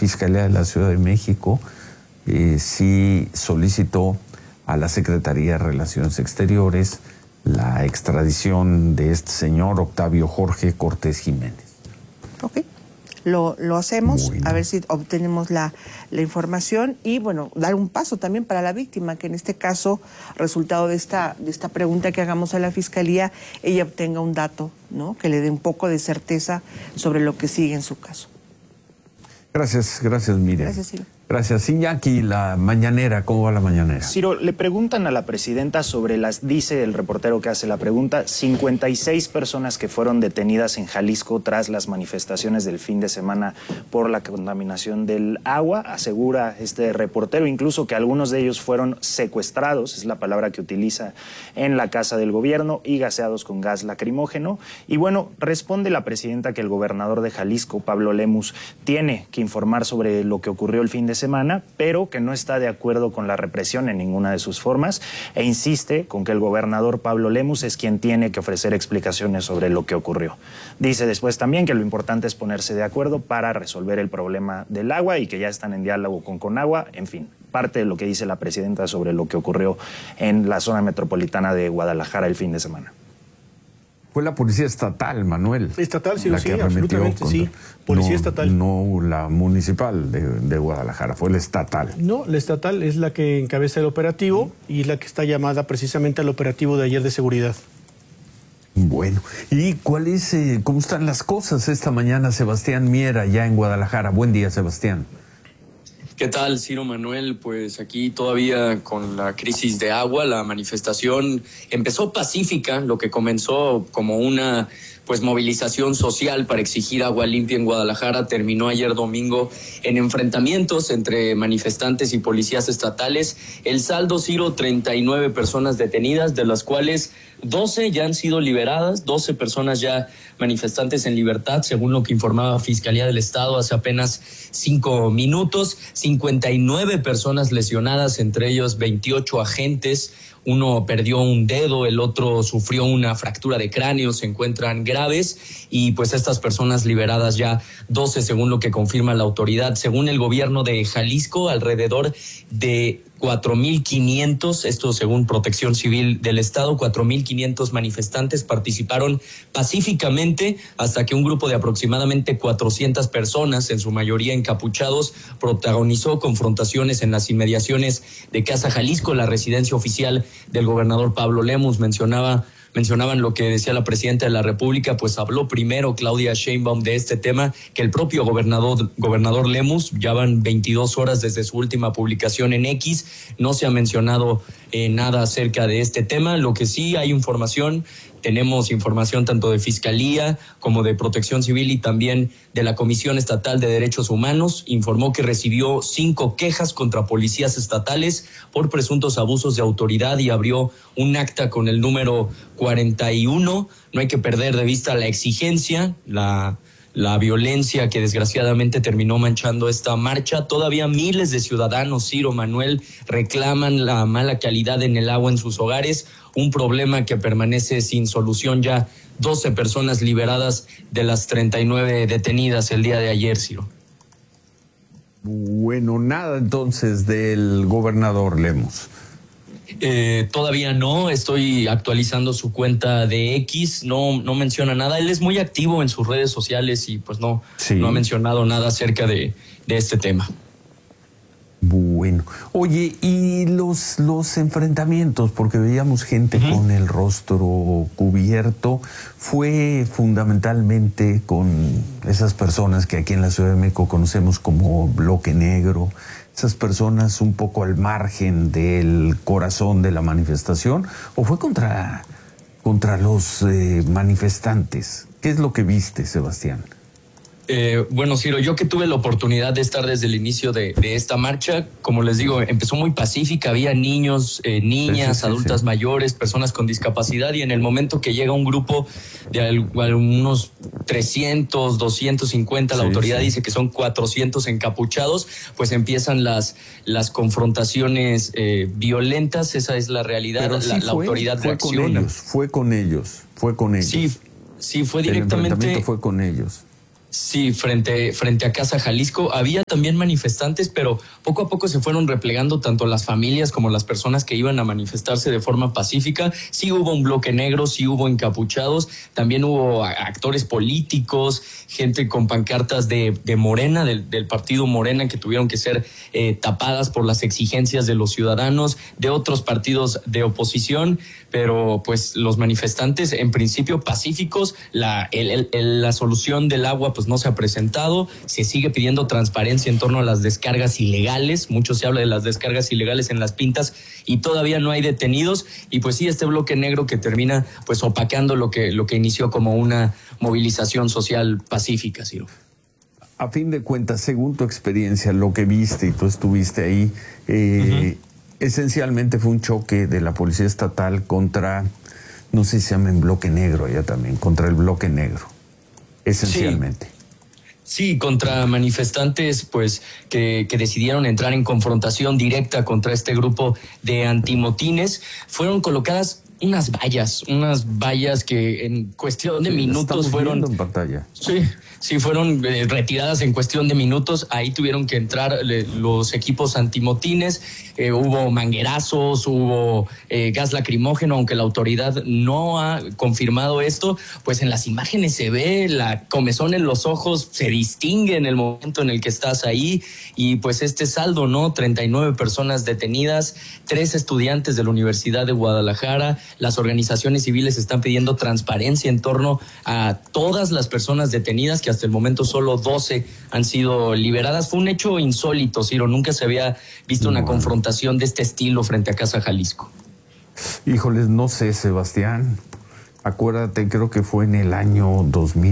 Fiscalía de la Ciudad de México sí solicitó a la Secretaría de Relaciones Exteriores la extradición de este señor Octavio Jorge Cortés Jiménez. Ok, lo hacemos, a ver si obtenemos la información y, bueno, dar un paso también para la víctima, que en este caso, resultado de esta pregunta que hagamos a la Fiscalía, ella obtenga un dato, ¿no?, que le dé un poco de certeza sobre lo que sigue en su caso. Gracias, Miriam. Gracias, Ciro. Gracias. Iñaki, la mañanera, ¿cómo va la mañanera? Ciro, le preguntan a la presidenta sobre dice el reportero que hace la pregunta, 56 personas que fueron detenidas en Jalisco tras las manifestaciones del fin de semana por la contaminación del agua. Asegura este reportero incluso que algunos de ellos fueron secuestrados, es la palabra que utiliza, en la casa del gobierno y gaseados con gas lacrimógeno. Y bueno, responde la presidenta que el gobernador de Jalisco, Pablo Lemus, tiene que informar sobre lo que ocurrió el fin de semana, pero que no está de acuerdo con la represión en ninguna de sus formas e insiste con que el gobernador Pablo Lemus es quien tiene que ofrecer explicaciones sobre lo que ocurrió. Dice después también que lo importante es ponerse de acuerdo para resolver el problema del agua y que ya están en diálogo con Conagua, en fin, parte de lo que dice la presidenta sobre lo que ocurrió en la zona metropolitana de Guadalajara el fin de semana. Fue la policía estatal, Manuel. Estatal, sí, absolutamente, sí. Policía estatal. No la municipal de Guadalajara, fue la estatal. No, la estatal es la que encabeza el operativo y la que está llamada precisamente al operativo de ayer de seguridad. Bueno, ¿y cómo están las cosas esta mañana, Sebastián Miera, ya en Guadalajara? Buen día, Sebastián. ¿Qué tal, Ciro Manuel? Pues aquí todavía con la crisis de agua, la manifestación empezó pacífica, lo que comenzó como una movilización social para exigir agua limpia en Guadalajara terminó ayer domingo en enfrentamientos entre manifestantes y policías estatales. El saldo, Ciro, 39 personas detenidas, de las cuales 12 ya han sido liberadas, 12 personas ya manifestantes en libertad, según lo que informaba Fiscalía del Estado hace apenas 5 minutos, 59 personas lesionadas, entre ellos 28 agentes. Uno perdió un dedo, el otro sufrió una fractura de cráneo, se encuentran graves y pues estas personas liberadas ya 12 según lo que confirma la autoridad. Según el gobierno de Jalisco, alrededor de 4,500, esto según Protección Civil del Estado, 4,500 manifestantes participaron pacíficamente hasta que un grupo de aproximadamente 400 personas, en su mayoría encapuchados, protagonizó confrontaciones en las inmediaciones de Casa Jalisco, la residencia oficial del gobernador Pablo Lemus. Mencionaban lo que decía la presidenta de la República, pues habló primero Claudia Sheinbaum de este tema que el propio gobernador Lemus. Ya van 22 horas desde su última publicación en X, no se ha mencionado nada acerca de este tema. Lo que sí hay tenemos información tanto de Fiscalía como de Protección Civil y también de la Comisión Estatal de Derechos Humanos. Informó que recibió 5 quejas contra policías estatales por presuntos abusos de autoridad y abrió un acta con el número 41. No hay que perder de vista la exigencia, la violencia que desgraciadamente terminó manchando esta marcha. Todavía miles de ciudadanos, Ciro Manuel, reclaman la mala calidad en el agua en sus hogares, un problema que permanece sin solución. Ya 12 personas liberadas de las 39 detenidas el día de ayer, Ciro. Bueno, nada entonces del gobernador Lemus. Todavía no, estoy actualizando su cuenta de X, no menciona nada. Él es muy activo en sus redes sociales y pues no ha mencionado nada acerca de este tema. Bueno, oye, y los enfrentamientos, porque veíamos gente con el rostro cubierto, fue fundamentalmente con esas personas que aquí en la Ciudad de México conocemos como bloque negro, esas personas un poco al margen del corazón de la manifestación, o fue contra los manifestantes. ¿Qué es lo que viste, Sebastián? Bueno, Ciro, yo que tuve la oportunidad de estar desde el inicio de esta marcha, como les digo, empezó muy pacífica, había niños, niñas, adultas mayores, personas con discapacidad, y en el momento que llega un grupo de unos 300, 250, la autoridad dice que son 400 encapuchados, pues empiezan las confrontaciones violentas. Esa es la realidad. Pero la autoridad reacciona. Fue con ellos. Sí, fue directamente. El enfrentamiento fue con ellos. Sí, frente a Casa Jalisco había también manifestantes, pero poco a poco se fueron replegando tanto las familias como las personas que iban a manifestarse de forma pacífica. Sí hubo un bloque negro, sí hubo encapuchados, también hubo actores políticos, gente con pancartas de Morena, del partido Morena, que tuvieron que ser tapadas por las exigencias de los ciudadanos, de otros partidos de oposición, pero pues los manifestantes en principio pacíficos. La solución del agua pues no se ha presentado. Se sigue pidiendo transparencia en torno a las descargas ilegales. Mucho se habla de las descargas ilegales en Las Pintas y todavía no hay detenidos. Y pues sí, este bloque negro que termina pues opacando lo que inició como una movilización social pacífica, Ciro. A fin de cuentas, según tu experiencia, lo que viste y tú estuviste ahí, esencialmente fue un choque de la Policía Estatal contra, no sé si se llama en bloque negro allá también, contra el bloque negro, esencialmente. Sí, contra manifestantes pues que decidieron entrar en confrontación directa contra este grupo de antimotines. Fueron colocadas unas vallas que en cuestión de minutos fueron... viendo en pantalla. Sí, fueron retiradas en cuestión de minutos. Ahí tuvieron que entrar los equipos antimotines. Hubo manguerazos, hubo gas lacrimógeno, aunque la autoridad no ha confirmado esto. Pues en las imágenes se ve la comezón en los ojos, se distingue en el momento en el que estás ahí. Y pues este saldo, ¿no? 39 personas detenidas, 3 estudiantes de la Universidad de Guadalajara. Las organizaciones civiles están pidiendo transparencia en torno a todas las personas detenidas, que hasta el momento solo 12 han sido liberadas. Fue un hecho insólito, Ciro. Nunca se había visto una confrontación de este estilo frente a Casa Jalisco. Híjoles, no sé, Sebastián. Acuérdate, creo que fue en el año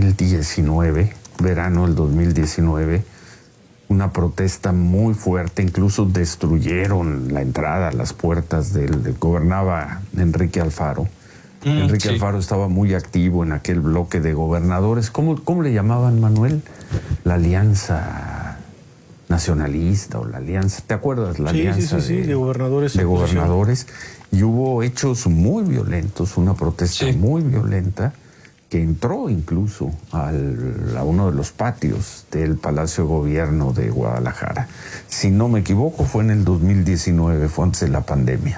2019, verano del 2019, una protesta muy fuerte. Incluso destruyeron la entrada, las puertas gobernaba Enrique Alfaro. Enrique Alfaro estaba muy activo en aquel bloque de gobernadores. ¿Cómo le llamaban, Manuel? La Alianza Nacionalista o la Alianza... ¿Te acuerdas? La Alianza de gobernadores. De gobernadores. Y hubo hechos muy violentos, una protesta muy violenta que entró incluso a uno de los patios del Palacio de Gobierno de Guadalajara. Si no me equivoco, fue en el 2019, fue antes de la pandemia.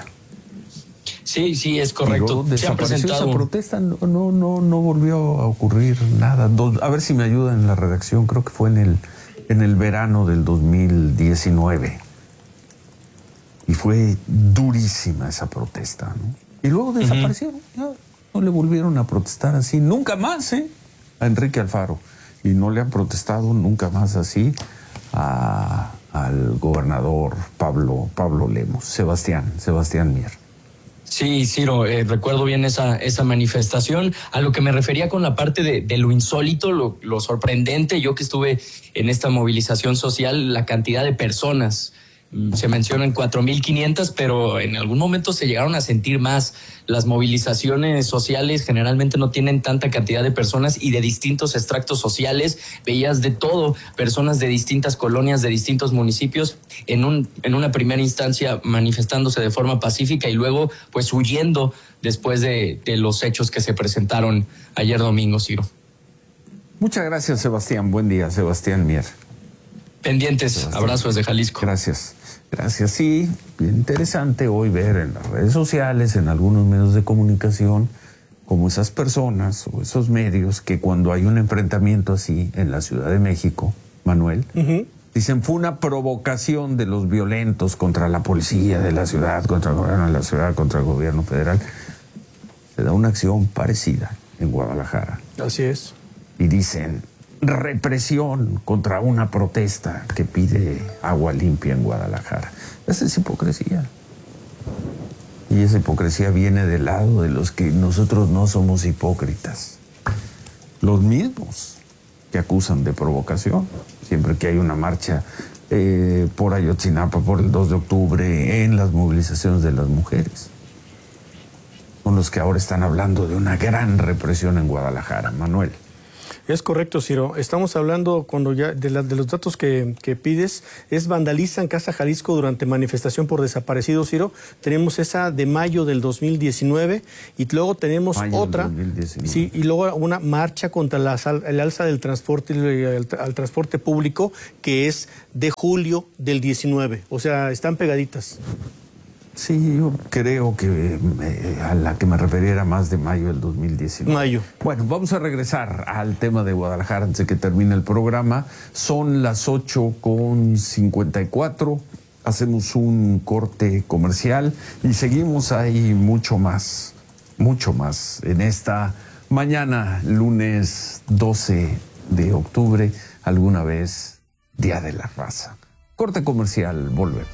Sí, es correcto. Desapareció esa protesta, no volvió a ocurrir nada. A ver si me ayudan en la redacción, creo que fue en el verano del 2019. Y fue durísima esa protesta, ¿no? Y luego desaparecieron, ya no le volvieron a protestar así, nunca más, a Enrique Alfaro. Y no le han protestado nunca más así al gobernador Pablo Lemos, Sebastián Mier. Sí, Ciro, recuerdo bien esa manifestación. A lo que me refería con la parte de lo insólito, lo sorprendente, yo que estuve en esta movilización social, la cantidad de personas. Se mencionan 4,500, pero en algún momento se llegaron a sentir más. Las movilizaciones sociales generalmente no tienen tanta cantidad de personas y de distintos extractos sociales. Veías de todo, personas de distintas colonias, de distintos municipios, en una primera instancia manifestándose de forma pacífica y luego pues huyendo después de los hechos que se presentaron ayer domingo, Ciro. Muchas gracias, Sebastián. Buen día, Sebastián Mier. Pendientes, Sebastián. Abrazos de Jalisco. Gracias. Sí, bien interesante hoy ver en las redes sociales, en algunos medios de comunicación, como esas personas o esos medios que cuando hay un enfrentamiento así en la Ciudad de México, Manuel, dicen fue una provocación de los violentos contra la policía de la ciudad, contra el gobierno de la ciudad, contra el gobierno federal. Se da una acción parecida en Guadalajara. Así es. Y dicen represión contra una protesta que pide agua limpia en Guadalajara. Esa es hipocresía. Y esa hipocresía viene del lado de los que nosotros no somos hipócritas. Los mismos que acusan de provocación. Siempre que hay una marcha por Ayotzinapa, por el 2 de octubre, en las movilizaciones de las mujeres. Son los que ahora están hablando de una gran represión en Guadalajara, Manuel. Es correcto, Ciro. Estamos hablando cuando ya de los datos que pides, es vandalizan Casa Jalisco durante manifestación por desaparecidos, Ciro. Tenemos esa de mayo del 2019 y luego tenemos otra, sí, y luego una marcha contra el alza del transporte al transporte público que es de julio del 19. O sea, están pegaditas. Sí, yo creo que a la que me refería era más de mayo del 2019. Mayo. Bueno, vamos a regresar al tema de Guadalajara antes de que termine el programa. Son las 8:54. Hacemos un corte comercial y seguimos ahí mucho más en esta mañana, lunes 12 de octubre, alguna vez Día de la Raza. Corte comercial, volvemos.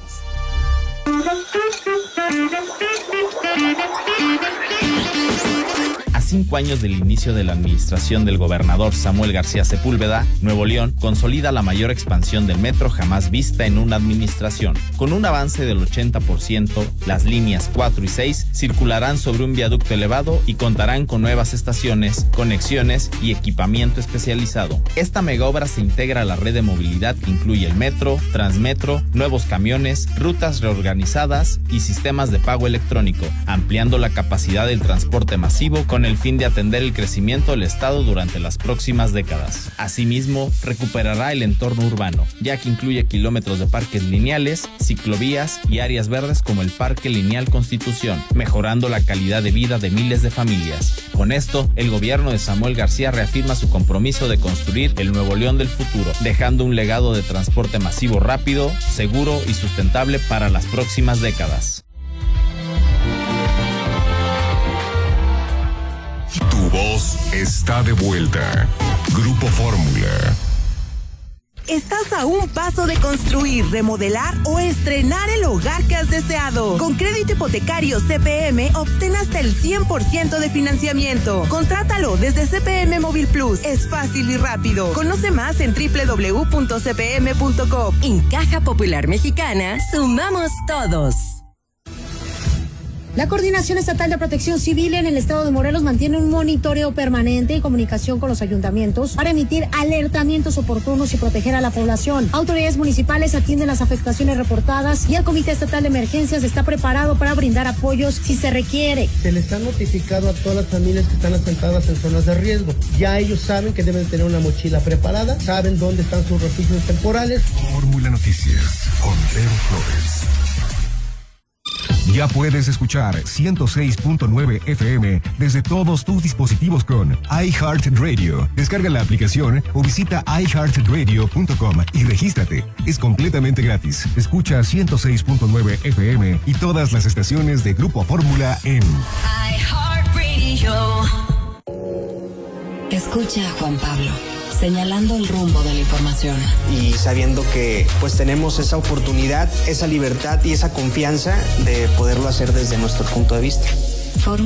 A 5 años del inicio de la administración del gobernador Samuel García Sepúlveda, Nuevo León consolida la mayor expansión del metro jamás vista en una administración. Con un avance del 80%, las líneas 4 y 6 circularán sobre un viaducto elevado y contarán con nuevas estaciones, conexiones y equipamiento especializado. Esta megaobra se integra a la red de movilidad que incluye el metro, Transmetro, nuevos camiones, rutas reorganizadas y sistemas de pago electrónico, ampliando la capacidad del transporte masivo con el fin de atender el crecimiento del Estado durante las próximas décadas. Asimismo, recuperará el entorno urbano, ya que incluye kilómetros de parques lineales, ciclovías y áreas verdes como el Parque Lineal Constitución, mejorando la calidad de vida de miles de familias. Con esto, el gobierno de Samuel García reafirma su compromiso de construir el Nuevo León del futuro, dejando un legado de transporte masivo rápido, seguro y sustentable para las próximas décadas. Tu voz está de vuelta. Grupo Fórmula. Estás a un paso de construir, remodelar o estrenar el hogar que has deseado. Con crédito hipotecario CPM obtén hasta el 100% de financiamiento. Contrátalo desde CPM Móvil Plus. Es fácil y rápido. Conoce más en www.cpm.com. En Caja Popular Mexicana, sumamos todos. La Coordinación Estatal de Protección Civil en el estado de Morelos mantiene un monitoreo permanente y comunicación con los ayuntamientos para emitir alertamientos oportunos y proteger a la población. Autoridades municipales atienden las afectaciones reportadas y el Comité Estatal de Emergencias está preparado para brindar apoyos si se requiere. Se les ha notificado a todas las familias que están asentadas en zonas de riesgo. Ya ellos saben que deben tener una mochila preparada, saben dónde están sus refugios temporales. Fórmula Noticias con Pedro Flores. Ya puedes escuchar 106.9 FM desde todos tus dispositivos con iHeartRadio. Descarga la aplicación o visita iHeartRadio.com y regístrate. Es completamente gratis. Escucha 106.9 FM y todas las estaciones de Grupo Fórmula en iHeartRadio. Escucha a Juan Pablo, señalando el rumbo de la información. Y sabiendo que pues tenemos esa oportunidad, esa libertad y esa confianza de poderlo hacer desde nuestro punto de vista.